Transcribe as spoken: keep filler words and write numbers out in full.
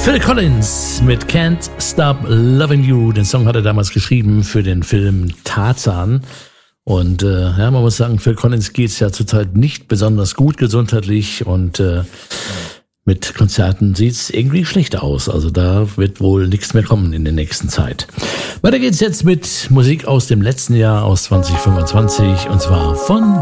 Phil Collins mit Can't Stop Loving You. Den Song hat er damals geschrieben für den Film Tarzan. Und äh, ja, man muss sagen, Phil Collins geht's ja zurzeit nicht besonders gut gesundheitlich und äh, mit Konzerten sieht's irgendwie schlecht aus. Also da wird wohl nichts mehr kommen in der nächsten Zeit. Weiter geht's jetzt mit Musik aus dem letzten Jahr, aus zwanzig fünfundzwanzig, und zwar von